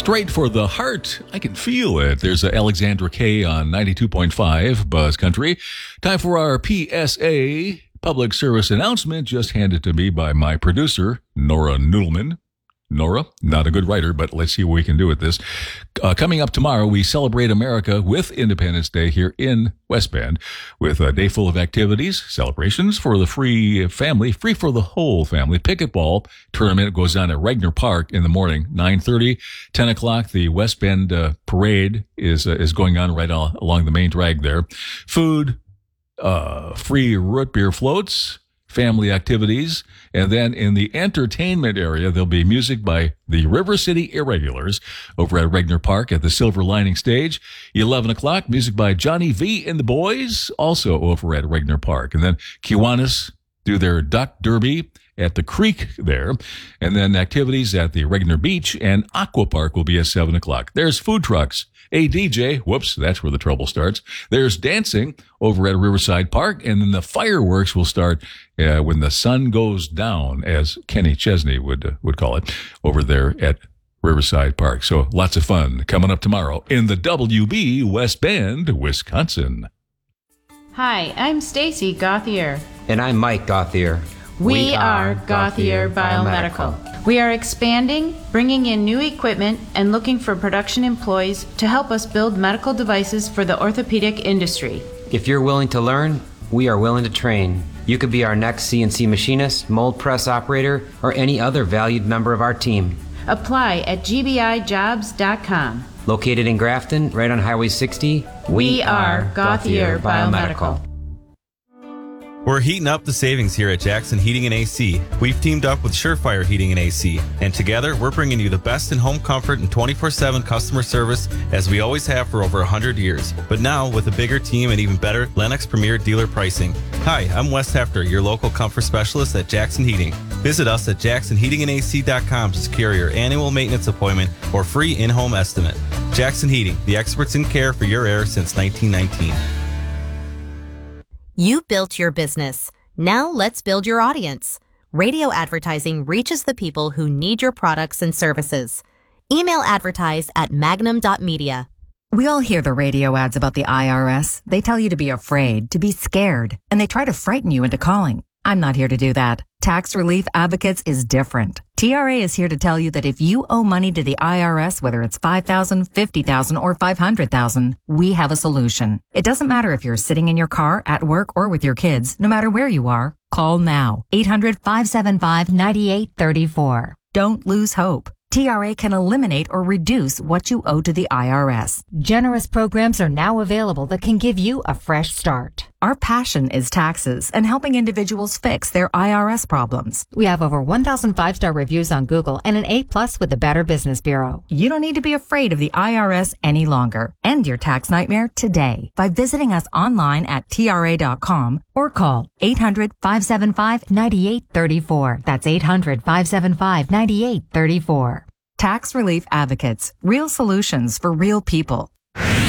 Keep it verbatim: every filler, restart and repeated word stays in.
Straight for the heart. I can feel it. There's a Alexandra K on ninety-two point five Buzz Country. Time for our P S A, public service announcement, just handed to me by my producer, Nora Noodleman. Nora, not a good writer, but let's see what we can do with this. Uh, coming up tomorrow, we celebrate America with Independence Day here in West Bend with a day full of activities, celebrations for the free family, free for the whole family. Pickleball tournament goes on at Regner Park in the morning, nine thirty, ten o'clock. The West Bend uh, parade is uh, is going on right all, along the main drag there. Food, uh, free root beer floats, family activities, and then in the entertainment area, there'll be music by the River City Irregulars over at Regner Park at the Silver Lining Stage. eleven o'clock, music by Johnny V and the Boys, also over at Regner Park. And then Kiwanis do their duck derby at the creek there. And then activities at the Regner Beach and Aqua Park will be at seven o'clock. There's food trucks, a D J, whoops, that's where the trouble starts. There's dancing over at Riverside Park, and then the fireworks will start uh, when the sun goes down, as Kenny Chesney would uh, would call it, over there at Riverside Park. So lots of fun coming up tomorrow in the W B West Bend, Wisconsin. Hi, I'm Stacy Gauthier. And I'm Mike Gauthier. We, we are Gauthier Biomedical. Biomedical. We are expanding, bringing in new equipment, and looking for production employees to help us build medical devices for the orthopedic industry. If you're willing to learn, we are willing to train. You could be our next C N C machinist, mold press operator, or any other valued member of our team. Apply at g b i jobs dot com. Located in Grafton, right on Highway sixty, we, we are Gauthier Biomedical. Biomedical. We're heating up the savings here at Jackson Heating and A C. We've teamed up with Surefire Heating and A C, and together we're bringing you the best in home comfort and twenty-four seven customer service as we always have for over one hundred years. But now with a bigger team and even better Lennox Premier dealer pricing. Hi, I'm Wes Hefter, your local comfort specialist at Jackson Heating. Visit us at jackson heating and a c dot com to secure your annual maintenance appointment or free in-home estimate. Jackson Heating, the experts in care for your air since nineteen nineteen. You built your business. Now let's build your audience. Radio advertising reaches the people who need your products and services. Email advertise at magnum dot media. We all hear the radio ads about the I R S. They tell you to be afraid, to be scared, and they try to frighten you into calling. I'm not here to do that. Tax Relief Advocates is different. T R A is here to tell you that if you owe money to the I R S, whether it's five thousand dollars, fifty thousand dollars, or five hundred thousand dollars, we have a solution. It doesn't matter if you're sitting in your car, at work, or with your kids. No matter where you are, call now. eight hundred, five seven five, nine eight three four. Don't lose hope. T R A can eliminate or reduce what you owe to the I R S. Generous programs are now available that can give you a fresh start. Our passion is taxes and helping individuals fix their I R S problems. We have over one thousand five-star reviews on Google and an A plus with the Better Business Bureau. You don't need to be afraid of the I R S any longer. End your tax nightmare today by visiting us online at T R A dot com or call eight hundred, five seven five, nine eight three four. That's eight hundred, five seven five, nine eight three four. Tax Relief Advocates. Real solutions for real people.